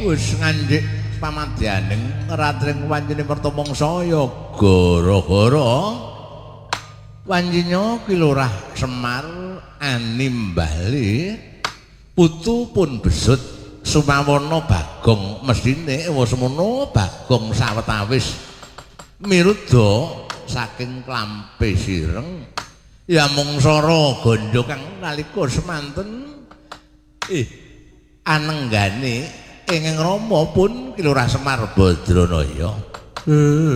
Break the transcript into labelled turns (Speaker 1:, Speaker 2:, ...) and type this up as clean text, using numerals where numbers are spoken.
Speaker 1: wis ngandhik pamadyaning ratring wancine pertomong saya gara-gara wancinya ki Lurah Semar animbali putu pun besut sumawana Bagong mestine wis semono Bagong sawetawis miruda saking klampe sireng ya mungsara gandha kang nalika semanten anenggane ing Rama pun Ki Lurah Semar Badranaya